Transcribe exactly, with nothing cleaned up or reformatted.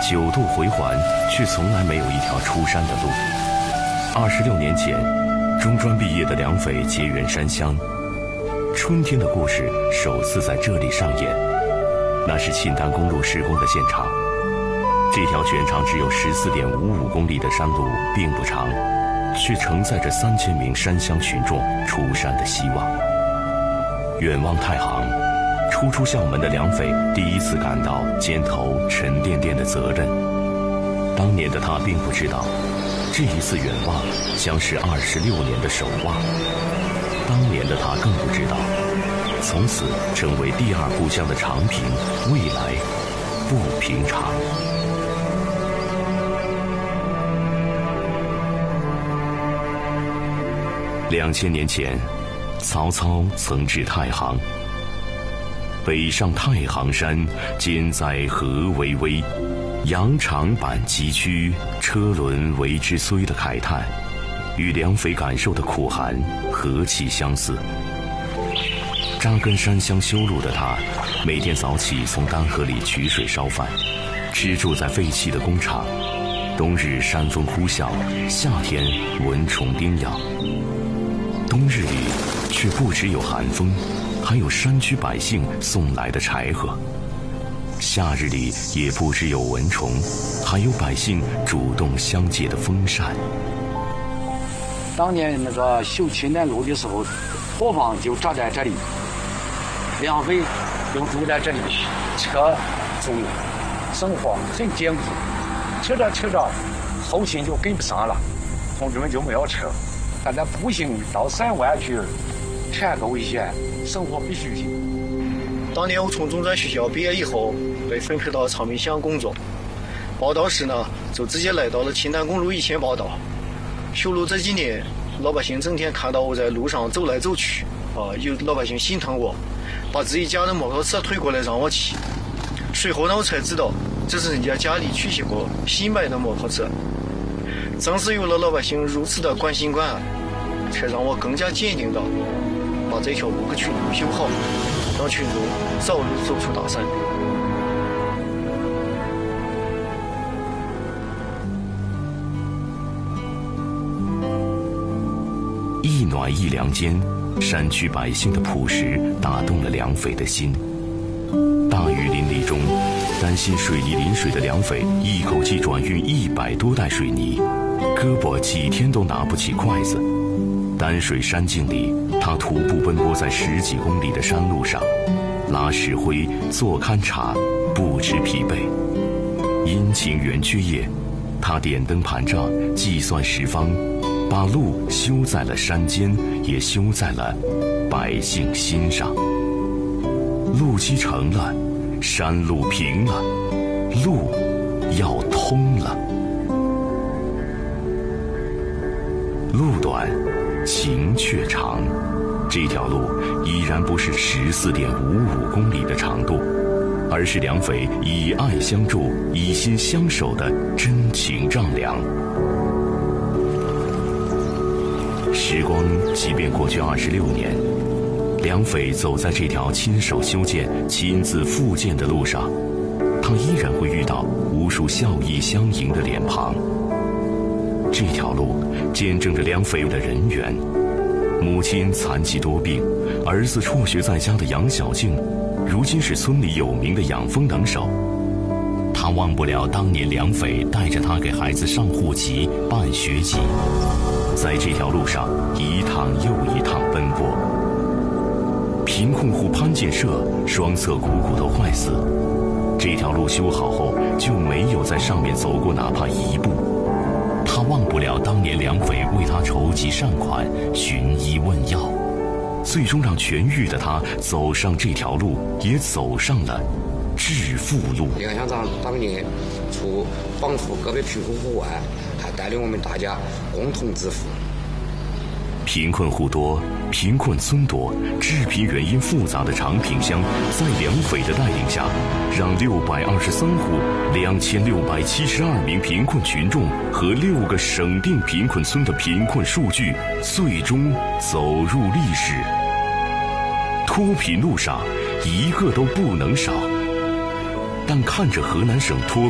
九度回环，却从来没有一条出山的路。二十六年前，中专毕业的梁斐结缘山乡，春天的故事首次在这里上演。那是秦丹公路施工的现场。这条全长只有十四点五五公里的山路并不长，却承载着三千名山乡群众出山的希望。远望太行，初出校门的梁斐第一次感到肩头沉甸甸的责任。当年的他并不知道，这一次远望将是二十六年的守望。当年的他更不知道，从此成为第二故乡的长平，未来不平常。两千年前，曹操曾至太行。北上太行山，肩载河为微，羊肠板崎岖，车轮为之衰的慨叹，与梁斐感受的苦寒何其相似。扎根山乡修路的他，每天早起从丹河里取水烧饭，吃住在废弃的工厂。冬日山风呼啸，夏天蚊虫叮咬。冬日里却不只有寒风，还有山区百姓送来的柴禾。夏日里也不只有蚊虫，还有百姓主动相借的风扇。 当年那个修秦丹路的时候，伙房就扎在这里，梁斐就住在这里，车住，生活很简朴。吃着吃着，后勤就跟不上了，同志们就没有车，大家步行到山外去采购一些生活必需品。 当年我从中专学校毕业以后，被分配到昌平乡工作，报道时呢，就直接来到了秦丹公路以前报道。修路这几年，老百姓整天看到我在路上走来走去，啊，有老百姓心疼我，把自己家的摩托车推过来让我骑。随后呢，我才知道这是人家家里取下过新买的摩托车。正是有了老百姓如此的关心关爱，才让我更加坚定地把这条路给群众修好，让群众早日走出大山。 一暖一凉间，山区百姓的朴实打动了梁斐的心。大雨淋漓中，担心水泥淋水的梁斐一口气转运一百多袋水泥，胳膊几天都拿不起筷子。淡水山径里，他徒步奔波在十几公里的山路上，拉石灰、做勘察，不知疲惫。阴晴圆缺夜，他点灯盘杖，计算时方，把路修在了山间，也修在了百姓心上。路基成了，山路平了，路要通了。路短，情却长。这条路依然不是十四点五五公里的长度，而是梁斐以爱相助、以心相守的真情丈量。时光即便过去二十六年，梁斐走在这条亲手修建、亲自复建的路上，他依然会遇到无数笑意相迎的脸庞。这条路见证着梁斐的人缘。母亲残疾多病，儿子辍学在家的杨小静，如今是村里有名的养蜂能手。他忘不了当年梁斐带着他给孩子上户籍、办学籍，在这条路上一趟又一趟奔波。贫困户潘建设双侧股骨头坏死，这条路修好后就没有在上面走过哪怕一步。他忘不了当年梁斐为他筹集善款、寻医问药，最终让痊愈的他走上这条路，也走上了致富路。 梁乡长当年除帮扶个别贫困户外，还带领我们大家共同致富。 贫困户多，贫困村多，致贫原因复杂的长平乡，在梁斐的带领下，让六百二十三户、两千六百七十二名贫困群众和六个省定贫困村的贫困数据，最终走入历史。脱贫路上，一个都不能少。但看着河南省脱